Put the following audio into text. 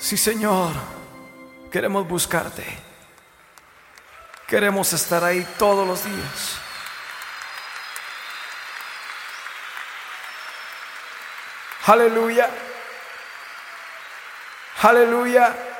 Sí, Señor, queremos buscarte. Queremos estar ahí todos los días. Aleluya. Aleluya.